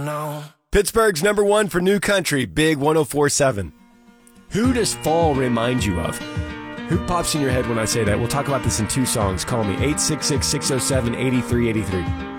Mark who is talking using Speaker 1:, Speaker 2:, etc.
Speaker 1: No.
Speaker 2: Pittsburgh's number one for new country, Big 104.7. Who does fall remind you of? Who pops in your head when I say that? We'll talk about this in two songs. Call me 866-607-8383.